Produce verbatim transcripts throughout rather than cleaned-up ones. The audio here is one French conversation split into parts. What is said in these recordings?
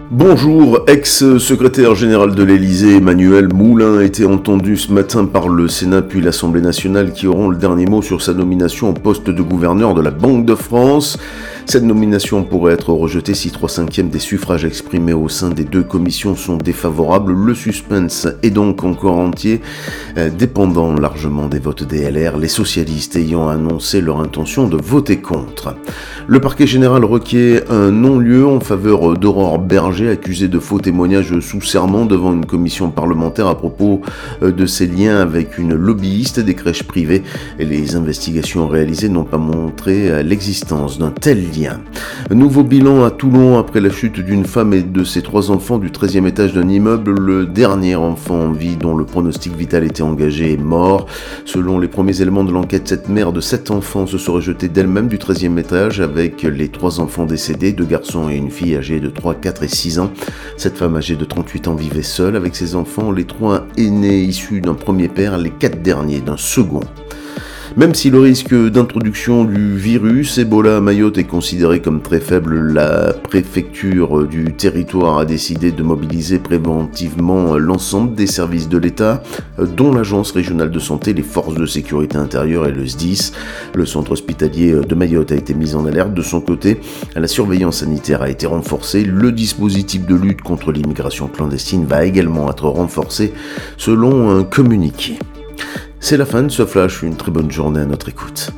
Bonjour, ex-secrétaire général de l'Élysée, Emmanuel Moulin a été entendu ce matin par le Sénat puis l'Assemblée nationale qui auront le dernier mot sur sa nomination au poste de gouverneur de la Banque de France. Cette nomination pourrait être rejetée si trois cinquièmes des suffrages exprimés au sein des deux commissions sont défavorables. Le suspense est donc encore entier, dépendant largement des votes des L R, les socialistes ayant annoncé leur intention de voter contre. Le parquet général requiert un non-lieu en faveur d'Aurore Berger, accusée de faux témoignages sous serment devant une commission parlementaire à propos de ses liens avec une lobbyiste des crèches privées. Et les investigations réalisées n'ont pas montré l'existence d'un tel lien. Nouveau bilan à Toulon après la chute d'une femme et de ses trois enfants du treizième étage d'un immeuble. Le dernier enfant en vie dont le pronostic vital était engagé est mort. Selon les premiers éléments de l'enquête, cette mère de sept enfants se serait jetée d'elle-même du treizième étage avec les trois enfants décédés, deux garçons et une fille âgée de trois, quatre et six ans. Cette femme âgée de trente-huit ans vivait seule avec ses enfants, les trois aînés issus d'un premier père, les quatre derniers d'un second. Même si le risque d'introduction du virus Ebola à Mayotte est considéré comme très faible, la préfecture du territoire a décidé de mobiliser préventivement l'ensemble des services de l'État, dont l'Agence régionale de santé, les forces de sécurité intérieure et le S D I S. Le centre hospitalier de Mayotte a été mis en alerte. De son côté, la surveillance sanitaire a été renforcée. Le dispositif de lutte contre l'immigration clandestine va également être renforcé selon un communiqué. C'est la fin de ce flash, une très bonne journée à notre écoute.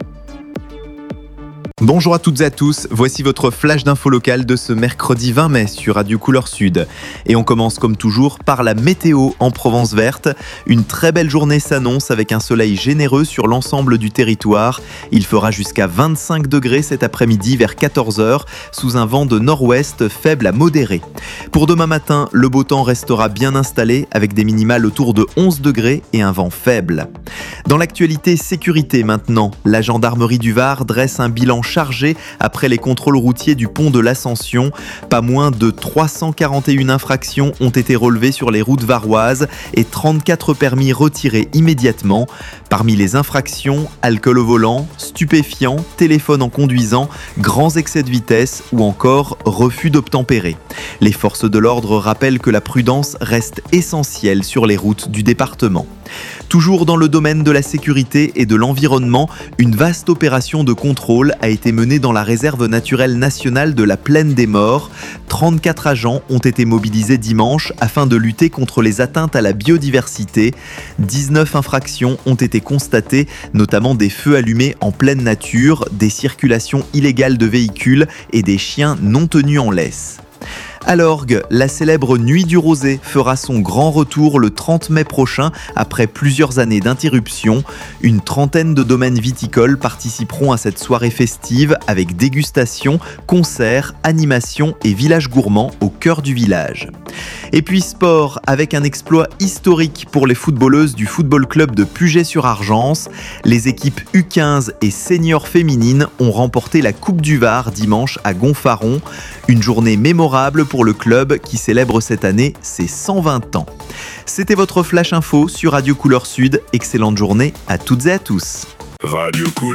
Bonjour à toutes et à tous, voici votre flash d'info locale de ce mercredi vingt mai sur Radio Couleur Sud. Et on commence comme toujours par la météo en Provence verte. Une très belle journée s'annonce avec un soleil généreux sur l'ensemble du territoire. Il fera jusqu'à vingt-cinq degrés cet après-midi vers quatorze heures sous un vent de nord-ouest faible à modéré. Pour demain matin, le beau temps restera bien installé avec des minimales autour de onze degrés et un vent faible. Dans l'actualité sécurité maintenant, la gendarmerie du Var dresse un bilan chargé après les contrôles routiers du pont de l'Ascension. Pas moins de trois cent quarante et une infractions ont été relevées sur les routes varoises et trente-quatre permis retirés immédiatement. Parmi les infractions, alcool au volant, stupéfiants, téléphone en conduisant, grands excès de vitesse ou encore refus d'obtempérer. Les forces de l'ordre rappellent que la prudence reste essentielle sur les routes du département. Toujours dans le domaine de la sécurité et de l'environnement, une vaste opération de contrôle a été menée dans la réserve naturelle nationale de la Plaine des Morts. trente-quatre agents ont été mobilisés dimanche afin de lutter contre les atteintes à la biodiversité. dix-neuf infractions ont été constatées, notamment des feux allumés en pleine nature, des circulations illégales de véhicules et des chiens non tenus en laisse. À l'Orgue, la célèbre Nuit du Rosé fera son grand retour le trente mai prochain après plusieurs années d'interruption. Une trentaine de domaines viticoles participeront à cette soirée festive avec dégustation, concerts, animations et village gourmand au cœur du village. Et puis sport, avec un exploit historique pour les footballeuses du Football Club de Puget-sur-Argence. Les équipes U quinze et seniors féminines ont remporté la Coupe du Var dimanche à Gonfaron. Une journée mémorable pour le club qui célèbre cette année ses cent vingt ans. C'était votre Flash Info sur Radio Couleur Sud. Excellente journée à toutes et à tous. Radio Couleur.